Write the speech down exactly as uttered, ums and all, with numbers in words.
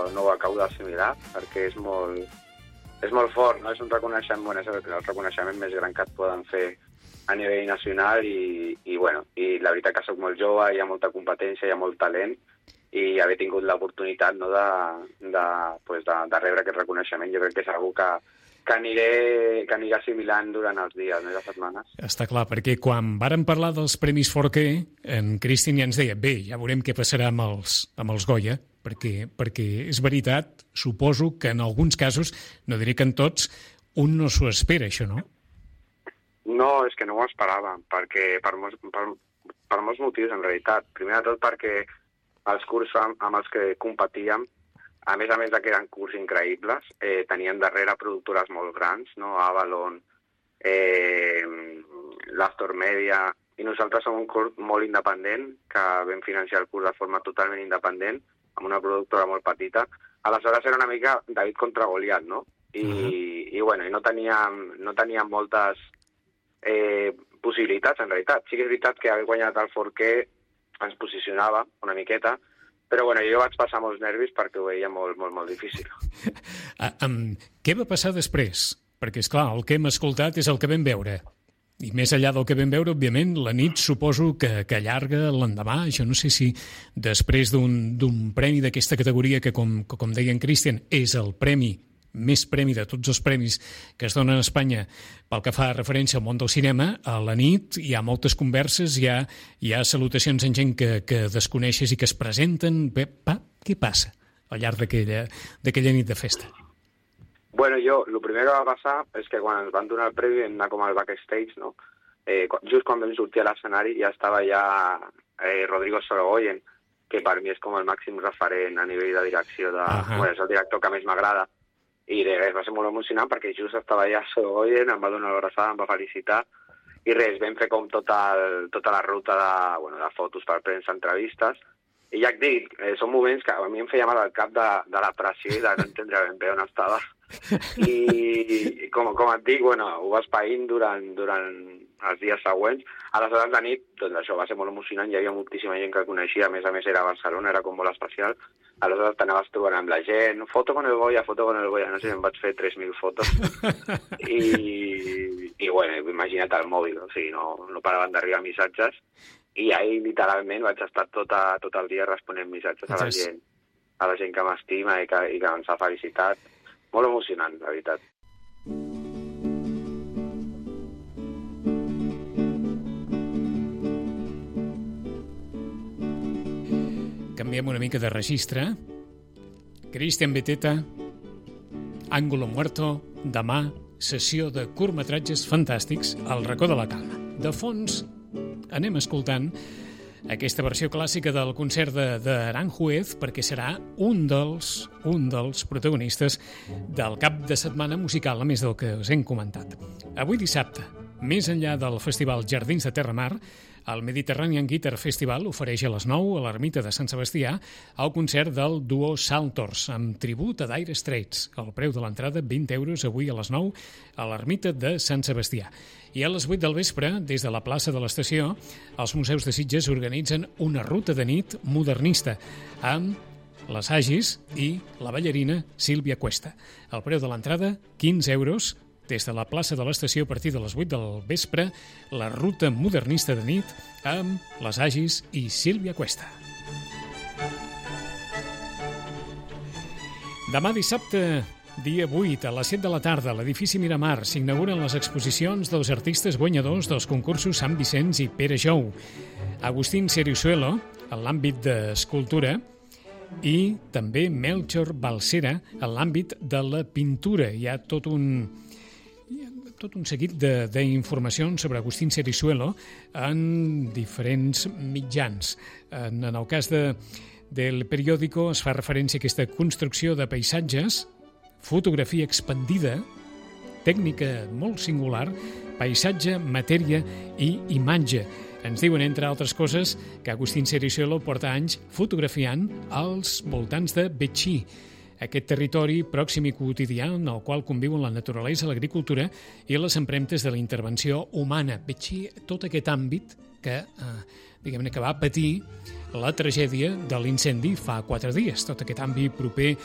no ho acabo d'assimilar, perquè és molt, és molt fort, no? És un reconeixement, bueno, és el reconeixement més gran que et poden fer a nivell nacional i, i, bueno, i la veritat que soc molt jove, hi ha molta competència, hi ha molt talent, i haver tingut l'oportunitat, no, de, de, pues de, de rebre aquest reconeixement, jo crec que és algú que, que aniré, que aniré assimilant durant els dies, no, les setmanes. Està clar, perquè quan vàrem parlar dels Premis Forqué, en Cristian ja ens deia, bé, ja veurem què passarà amb els, amb els Goya, perquè, perquè és veritat, suposo que en alguns casos, no diré que en tots, un no s'ho espera, això, no? No, és que no ho esperava, perquè per molts, per, per molts motius, en realitat. Primer de tot perquè els cursos amb, amb els que competíem, a més a més que eren curs increïbles, eh, tenien darrere productores molt grans, no? Avalon, eh, l'Astor Media, i nosaltres som un curs molt independent, que vam financiar el curs de forma totalment independent, amb una productora molt petita. Aleshores era una mica David contra Goliat, no? I, uh-huh. i, bueno, i no teníem, no teníem moltes eh, possibilitats, en realitat. Sí que és veritat que haver guanyat el Forqué ens posicionava una miqueta, però bueno, jo vaig passar molts nervis perquè ho veia molt, molt, molt difícil. Uh, um, què va passar després? Perquè, és clar, el que hem escoltat és el que vam veure. I més enllà del que vam veure, òbviament, la nit suposo que, que allarga l'endemà. Jo no sé si després d'un d'un premi d'aquesta categoria, que com, com deia en Cristian, és el premi, més premi de tots els premis que es donen a Espanya pel que fa referència al món del cinema, a la nit hi ha moltes converses, hi ha, hi ha salutacions en gent que, que desconeixes i que es presenten. Bé, pa, què passa al llarg d'aquella d'aquella nit de festa? Bueno, jo, el primer que va passar és que quan ens van donar el premi vam anar com al backstage, no? Eh, just quan vam sortir a l'escenari ja estava ja eh, Rodrigo Sorogoyen, que per mi és com el màxim referent a nivell de direcció, de, uh-huh. bueno, és el director que més m'agrada, i res, va ser molt emocionant perquè just estava allà Sorogoyen, em va donar l'abraçada, em va felicitar, i res, vam fer com tota, el, tota la ruta de, bueno, de fotos per premsa, entrevistes, i ja et dic, eh, són moments que a mi em feia mal al cap de, de la pressió i de no entendre ben bé on estava. I com, com et dic, bueno, ho vas païnt durant, durant els dies següents. Aleshores de nit, doncs això va ser molt emocionant, hi havia moltíssima gent que coneixia, a més a més era a Barcelona, era com molt especial. Aleshores t'anaves trobant amb la gent, foto con el Goya, foto con el Goya, no sé, em vaig fer tres mil fotos. I, i bueno, imagina't el mòbil, o sigui, no, no paraven d'arribar missatges. I ahir, literalment, vaig estar tot, a, tot el dia responent missatges a la gent, a la gent que m'estima i que, i que ens ha felicitat. Molt emocionant, la veritat. Canviem una mica de registre. Cristian Beteta, Ángulo Muerto, demà, sessió de curtmetratges fantàstics al Racó de la Calma. De fons, anem escoltant aquesta versió clàssica del concert de, de Aranjuez, perquè serà un dels, un dels protagonistes del cap de setmana musical, a més del que us hem comentat. Avui dissabte, més enllà del Festival Jardins de Terramar, el Mediterranean Guitar Festival ofereix a les nou a l'Ermita de Sant Sebastià el concert del duo Saltors, amb tribut a Dire Straits. El preu de l'entrada, vint euros, avui a les nou a l'Ermita de Sant Sebastià. I a les vuit del vespre, des de la plaça de l'Estació, els museus de Sitges organitzen una ruta de nit modernista amb les Agis i la ballarina Sílvia Cuesta. El preu de l'entrada, quinze euros, des de la plaça de l'Estació a partir de les vuit del vespre, la ruta modernista de nit amb les Agis i Sílvia Cuesta. Demà dissabte, dia vuit, a les set de la tarda, a l'edifici Miramar, s'inauguren les exposicions dels artistes guanyadors dels concursos Sant Vicenç i Pere Jou. Agustín Cerisuelo, en l'àmbit d'escultura, i també Melchor Balsera, en l'àmbit de la pintura. Hi ha tot un... tot un seguit d'informacions sobre Agustín Cerisuelo en diferents mitjans. En, en el cas de, del periòdico es fa referència a aquesta construcció de paisatges, fotografia expandida, tècnica molt singular, paisatge, matèria i imatge. Ens diuen, entre altres coses, que Agustín Cerisuelo porta anys fotografiant als voltants de Betxí, aquest territori pròxim i quotidià en el qual conviuen la naturalesa, l'agricultura i les empremtes de la intervenció humana. Betxí, tot aquest àmbit que, eh, diguem-ne, que va patir la tragèdia de l'incendi fa quatre dies. Tot aquest àmbit proper